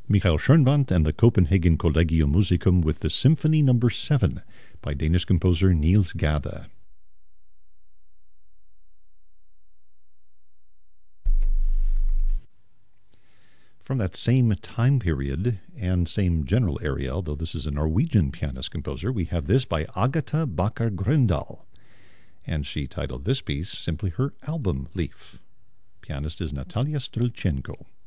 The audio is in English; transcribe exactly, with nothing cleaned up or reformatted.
Michael Schoenwandt and the Copenhagen Collegium Musicum with the Symphony Number seven by Danish composer Niels Gade. From that same time period and same general area, although this is a Norwegian pianist-composer, we have this by Agatha Bakker Grøndahl, and she titled this piece simply her Album Leaf. Pianist is Natalia Strelchenko.